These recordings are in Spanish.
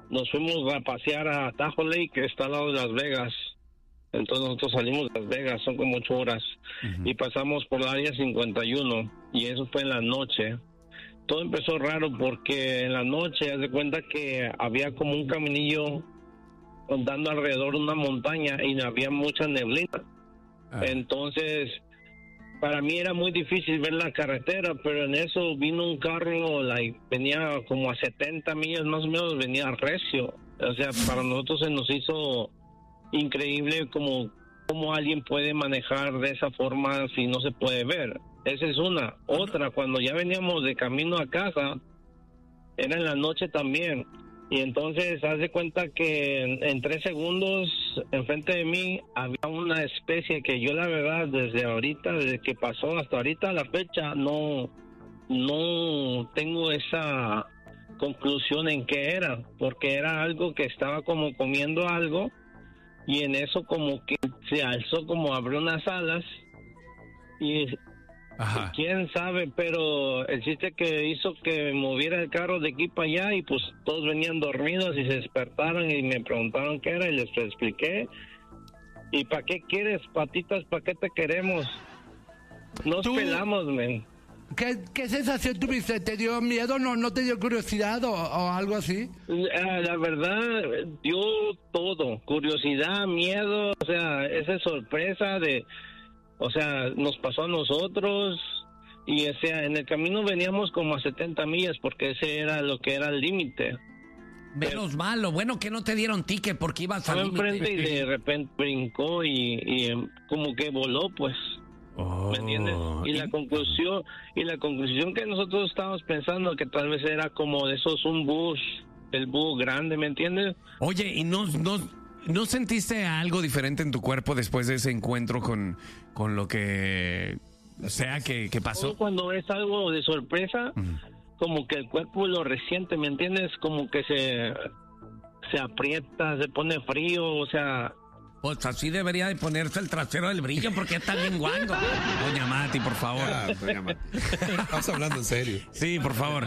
nos fuimos a pasear a Tahoe Lake, que está al lado de Las Vegas. Entonces nosotros salimos de Las Vegas, son como 8 horas, y pasamos por la área 51, y eso fue en la noche. Todo empezó raro porque en la noche, haz de cuenta que había como un caminillo andando alrededor de una montaña y había mucha neblina. Entonces, para mí era muy difícil ver la carretera, pero en eso vino un carro, venía como a 70 millas más o menos, venía recio. O sea, para nosotros se nos hizo increíble como alguien puede manejar de esa forma si no se puede ver. Esa es una. Otra, cuando ya veníamos de camino a casa, era en la noche también. Y entonces, haz de cuenta que en 3 segundos, enfrente de mí, había una especie que yo la verdad, desde que pasó hasta ahorita la fecha, no tengo esa conclusión en qué era, porque era algo que estaba como comiendo algo, y en eso como que se alzó, como abrió unas alas, y quién sabe, pero el chiste que hizo que moviera el carro de aquí para allá, y pues todos venían dormidos y se despertaron y me preguntaron qué era y les expliqué. ¿Y para qué quieres, patitas? ¿Para qué te queremos? Nos pelamos, men. ¿Qué sensación tuviste? ¿Te dio miedo? ¿No te dio curiosidad o algo así? La verdad, dio todo. Curiosidad, miedo, o sea, esa sorpresa de... O sea, nos pasó a nosotros y, o sea, en el camino veníamos como a 70 millas porque ese era lo que era el límite. Menos mal, lo bueno que no te dieron ticket porque ibas al límite. Enfrente y de repente brincó y como que voló, pues. ¿Me entiendes? Y la conclusión que nosotros estábamos pensando que tal vez era como de esos el búho grande, ¿me entiendes? Oye, ¿y no sentiste algo diferente en tu cuerpo después de ese encuentro con lo que sea que pasó? Cuando es algo de sorpresa, como que el cuerpo lo resiente, ¿me entiendes? Como que se aprieta, se pone frío, o sea... Pues así debería de ponerse el trasero del brillo porque está bien guango. Doña Mati, por favor. Doña Mati. Estamos hablando en serio. Sí, por favor.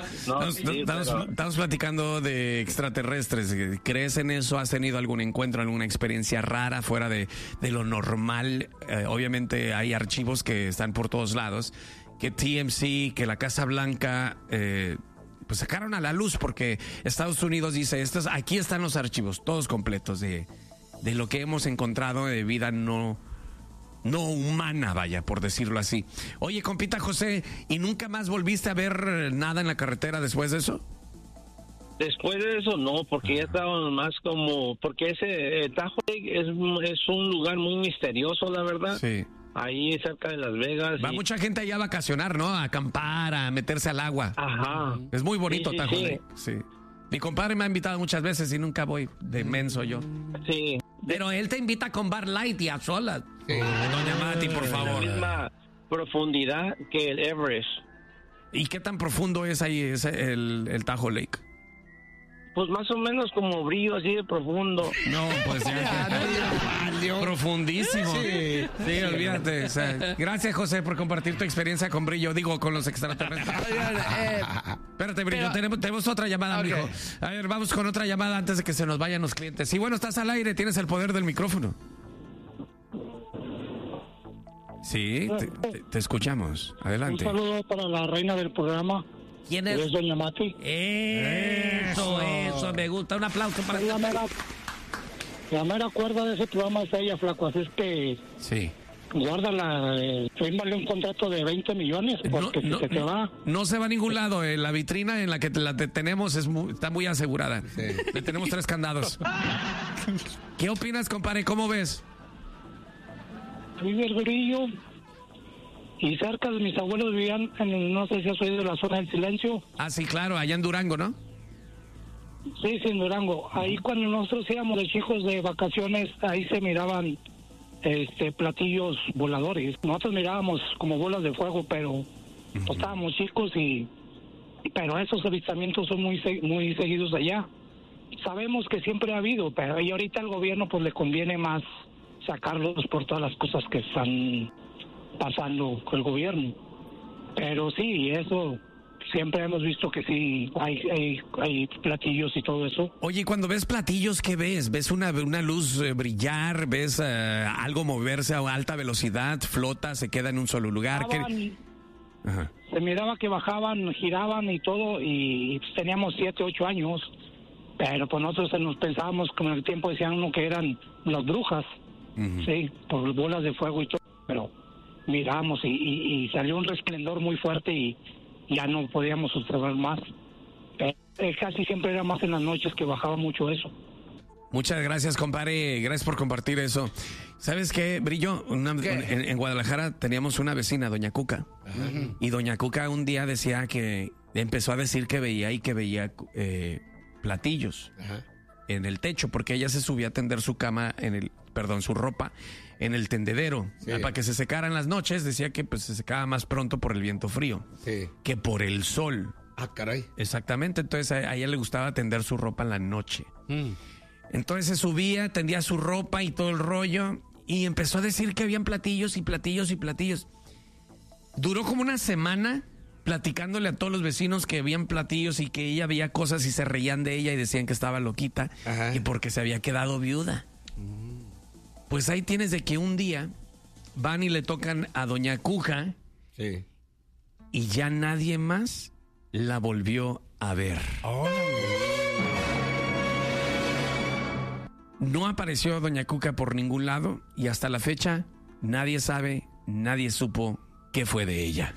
Estamos platicando de extraterrestres. ¿Crees en eso? ¿Has tenido algún encuentro, alguna experiencia rara fuera de lo normal? Obviamente hay archivos que están por todos lados. Que TMZ, que la Casa Blanca... pues sacaron a la luz porque Estados Unidos dice, aquí están los archivos, todos completos de lo que hemos encontrado de vida no humana, vaya, por decirlo así. Oye, compita José, ¿y nunca más volviste a ver nada en la carretera después de eso? Después de eso no, porque ya estábamos más como... Porque ese Tahoe es un lugar muy misterioso, la verdad. Sí. Ahí cerca de Las Vegas. Va mucha gente allá a vacacionar, ¿no? A acampar, a meterse al agua. Ajá. Es muy bonito, sí, Tahoe. Sí. Mi compadre me ha invitado muchas veces y nunca voy, de menso yo. Sí. Pero él te invita con Bar Light y a solas. Doña Mati, por favor. La misma profundidad que el Everest. ¿Y qué tan profundo es ahí el Tahoe Lake? Pues más o menos como brillo así de profundo. No, pues ya. Profundísimo. Sí, olvídate. O sea, gracias, José, por compartir tu experiencia con brillo. Digo, con los extraterrestres. Espérate, brillo. Tenemos otra llamada, okay. Amigo. A ver, vamos con otra llamada antes de que se nos vayan los clientes. Sí, bueno, estás al aire. Tienes el poder del micrófono. Sí, te escuchamos. Adelante. Un saludo para la reina del programa. ¿Quién es? Es Doña Mati. Eso, me gusta. Un aplauso para la mera cuerda de ese programa es ella, flaco. Así es que... Sí. Guárdala, fírmale un contrato de 20 millones, porque si se te va... No se va a ningún lado. La vitrina en la que la tenemos está muy asegurada. Sí. Le tenemos 3 candados. ¿Qué opinas, compadre? ¿Cómo ves? Vive el brillo. Y cerca de mis abuelos vivían, no sé si has oído, la zona del silencio. Ah, sí, claro, allá en Durango, ¿no? Sí, en Durango. Ahí cuando nosotros íbamos de chicos de vacaciones, ahí se miraban platillos voladores. Nosotros mirábamos como bolas de fuego, pero estábamos chicos pero esos avistamientos son muy seguidos allá. Sabemos que siempre ha habido, pero y ahorita al gobierno pues le conviene más sacarlos por todas las cosas que están pasando con el gobierno. Pero sí, eso siempre hemos visto que sí hay platillos y todo eso. Oye, cuando ves platillos, ¿qué ves? ¿Ves una luz brillar? ¿Ves algo moverse a alta velocidad? ¿Flota? ¿Se queda en un solo lugar? Ajá. Se miraba que bajaban, giraban y todo, y teníamos 7, 8 años, pero pues nosotros nos pensábamos, como en el tiempo decían uno que eran las brujas, sí, por bolas de fuego y todo, pero miramos y salió un resplendor muy fuerte y ya no podíamos observar más. Casi siempre era más en las noches que bajaba mucho eso. Muchas gracias, compadre. Gracias por compartir eso. ¿Sabes qué, Brillo? En Guadalajara teníamos una vecina, Doña Cuca. Y Doña Cuca un día decía que empezó a decir que veía platillos en el techo, porque ella se subía a tender su cama su ropa en el tendedero. Sí. Para que se secara en las noches, decía que pues se secaba más pronto por el viento frío que por el sol. Ah, caray. Exactamente, entonces a ella le gustaba tender su ropa en la noche. Entonces se subía, tendía su ropa y todo el rollo, y empezó a decir que habían platillos y platillos y platillos. Duró como una semana platicándole a todos los vecinos que habían platillos y que ella veía cosas y se reían de ella y decían que estaba loquita y porque se había quedado viuda. Pues ahí tienes de que un día van y le tocan a Doña Cuca y ya nadie más la volvió a ver. No apareció Doña Cuca por ningún lado y hasta la fecha nadie sabe, nadie supo qué fue de ella.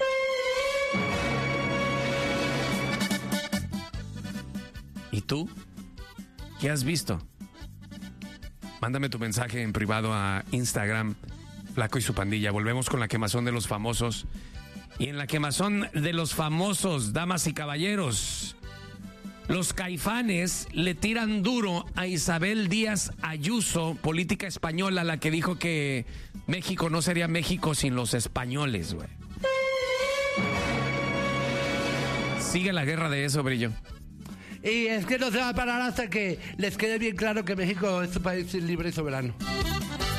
¿Y tú? ¿Qué has visto? Mándame tu mensaje en privado a Instagram, Flaco y su pandilla. Volvemos con la quemazón de los famosos. Y en la quemazón de los famosos, damas y caballeros, los Caifanes le tiran duro a Isabel Díaz Ayuso, política española, la que dijo que México no sería México sin los españoles, güey. Sigue la guerra de eso, Brillo. Y es que no se va a parar hasta que les quede bien claro que México es un país libre y soberano.